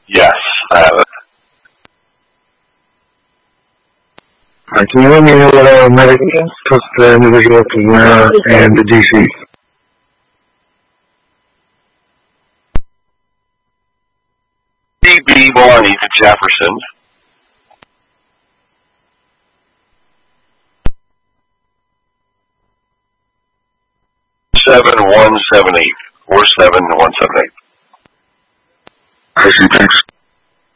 Yes, I have it. Alright, can you let me know what medic took the individual to where and the DC? DB Barney to Jefferson. Seven one seven eight. 47178. I see, thanks.